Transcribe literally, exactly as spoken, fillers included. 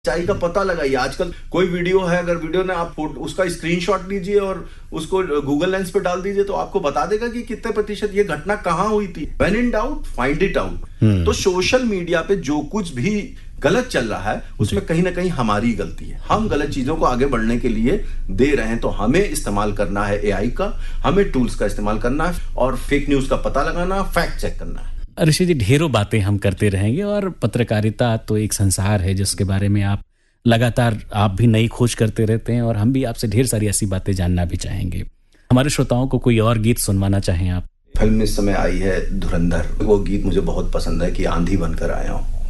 सच्चाई का पता लगाइए। आजकल कोई वीडियो है, अगर वीडियो ने आप उसका स्क्रीनशॉट लीजिए और उसको गूगल लेंस पे डाल दीजिए तो आपको बता देगा कि कितने प्रतिशत ये घटना कहां हुई थी। When in doubt find it out. तो सोशल मीडिया पे जो कुछ भी गलत चल रहा है उसमें कहीं ना कहीं हमारी गलती है। हम गलत चीजों को आगे बढ़ने के लिए दे रहे हैं, तो हमें इस्तेमाल करना है एआई का, हमें टूल्स का इस्तेमाल करना है और फेक न्यूज का पता लगाना, फैक्ट चेक करना है। ऋषि जी, ढेरों बातें हम करते रहेंगे और पत्रकारिता तो एक संसार है जिसके बारे में आप लगातार आप भी नई खोज करते रहते हैं और हम भी आपसे ढेर सारी ऐसी बातें जानना भी चाहेंगे। हमारे श्रोताओं को कोई और गीत सुनवाना चाहें आप? फिल्म इस समय आई है धुरंधर, वो गीत मुझे बहुत पसंद है कि आंधी बनकर आया हूं।